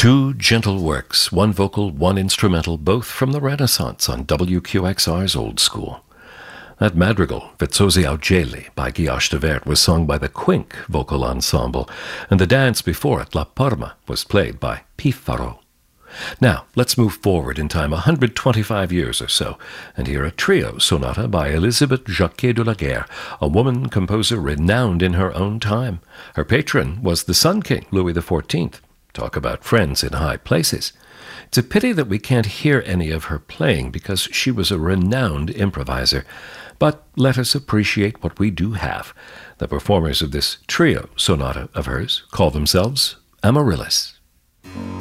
Two gentle works, one vocal, one instrumental, both from the Renaissance on WQXR's Old School. That madrigal, Vezzosi Augeli by Guillaume de Vert, was sung by the Quink Vocal Ensemble, and the dance before it, La Parma, was played by Pifaro. Now, let's move forward in time 125 years or so, and hear a trio sonata by Elisabeth Jacquet de la Guerre, a woman composer renowned in her own time. Her patron was the Sun King, Louis XIV. Talk about friends in high places. It's a pity that we can't hear any of her playing because she was a renowned improviser. But let us appreciate what we do have. The performers of this trio sonata of hers call themselves Amaryllis.